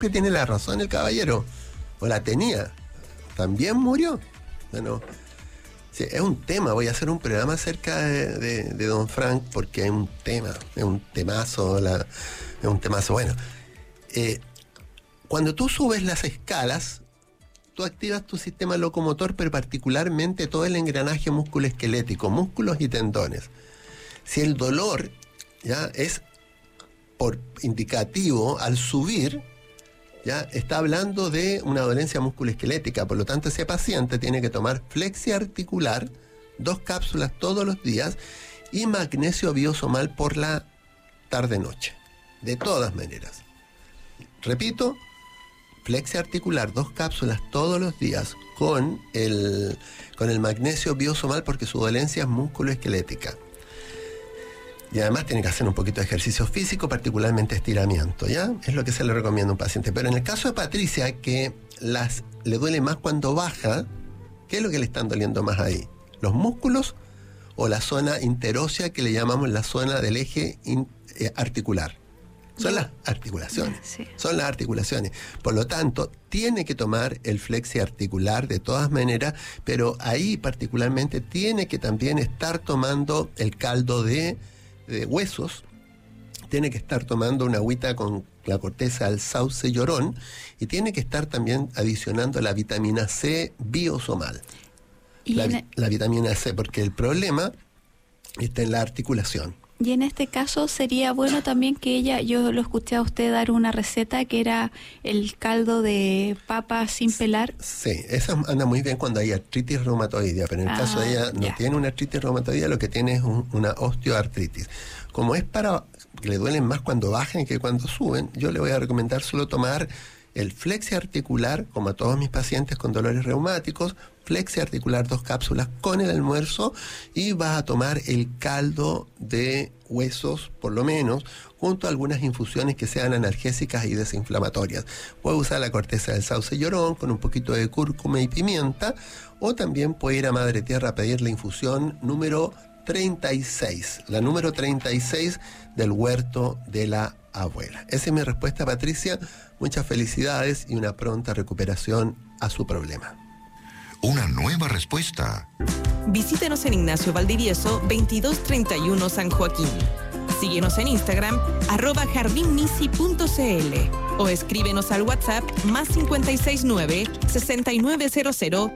que tiene la razón el caballero, o la tenía, también murió. Bueno, sí, es un tema, voy a hacer un programa acerca de Don Frank, porque es un temazo, es un temazo. Bueno, cuando tú subes las escalas, tú activas tu sistema locomotor, pero particularmente todo el engranaje musculoesquelético, músculos y tendones. Si el dolor ya es por indicativo al subir, ya está hablando de una dolencia musculoesquelética, por lo tanto ese paciente tiene que tomar flexi articular, 2 cápsulas todos los días, y magnesio biosomal por la tarde-noche, de todas maneras. Repito, flexi articular, 2 cápsulas todos los días con el magnesio biosomal, porque su dolencia es musculoesquelética. Y además tiene que hacer un poquito de ejercicio físico, particularmente estiramiento, ¿ya? Es lo que se le recomienda a un paciente. Pero en el caso de Patricia, que le duele más cuando baja, ¿qué es lo que le están doliendo más ahí? ¿Los músculos o la zona interósea, que le llamamos la zona del eje articular? Son las articulaciones. Sí. Son las articulaciones. Por lo tanto, tiene que tomar el flexi articular de todas maneras, pero ahí particularmente tiene que también estar tomando el caldo de huesos, tiene que estar tomando una agüita con la corteza del sauce llorón, y tiene que estar también adicionando la vitamina C biosomal. La vitamina C, porque el problema está en la articulación. Y en este caso sería bueno también que yo lo escuché a usted dar una receta que era el caldo de papa sin pelar. Sí, eso anda muy bien cuando hay artritis reumatoidea, pero en el caso de ella no tiene una artritis reumatoidea, lo que tiene es una osteoartritis. Como es para que le duelen más cuando bajen que cuando suben, yo le voy a recomendar solo tomar el flexi articular, como a todos mis pacientes con dolores reumáticos, flexi articular 2 cápsulas con el almuerzo, y vas a tomar el caldo de huesos, por lo menos, junto a algunas infusiones que sean analgésicas y desinflamatorias. Puede usar la corteza del sauce llorón con un poquito de cúrcuma y pimienta, o también puede ir a Madre Tierra a pedir la infusión número 36, la número 36 del huerto de la abuela. Esa es mi respuesta, Patricia. Muchas felicidades y una pronta recuperación a su problema. Una nueva respuesta. Visítenos en Ignacio Valdivieso, 2231 San Joaquín. Síguenos en Instagram, @jardinmisi.cl, o escríbenos al WhatsApp +569 6900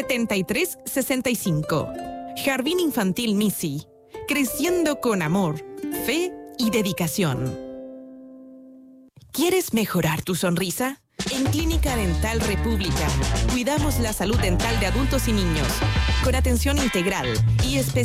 7365. Jardín Infantil Misi, creciendo con amor, fe y dedicación. ¿Quieres mejorar tu sonrisa? En Clínica Dental República cuidamos la salud dental de adultos y niños con atención integral y especial.